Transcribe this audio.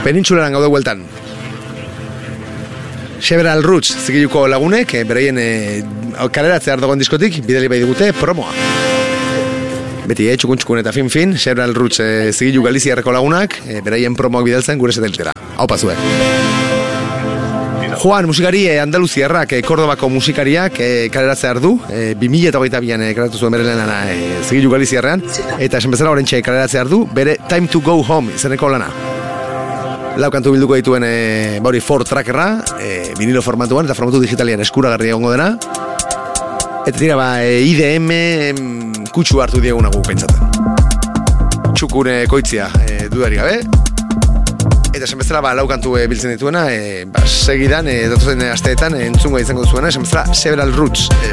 Penintxularan gaude bueltan. Several Roots zigiluko lagunek, beraien kaleratzea ardogon diskotik, bidali bai digute promoa. Beti, txukun eta fin, Several Roots zigilu Galiziarreko lagunak, beraien promoak bidaltzen gure satelitera. Hau pasue. Juan, musikari andaluziarrak, Kordobako musikariak kaleratzea ardu, 2022an kaleratu zuen bere lana zigilu Galiziarrean, eta esan bezala orentxe kaleratzea ardu, bere Time to Go Home izeneko lana. Lau kantu bilduko dituen bauri 4-trackerra, vinilo formatuan eta formatu digitalian eskuragarri egongo dena. Eta tira IDM kutsu hartu dieguna gu pentsatzen. Txukune koitzia dudari gabe. Eta esan bezala lau kantu biltzen dituena, segidan, datozen asteetan entzungo izango zuena, esan bezala Several Roots